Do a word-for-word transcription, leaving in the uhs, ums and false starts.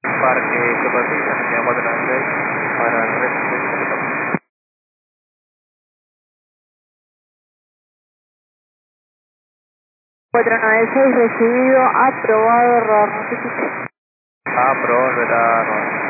Parque Superpista, Avenida cuatro noventa y seis, para el resto de Santa cuatro noventa y seis recibido, aprobado, error, notifique. Aprobado,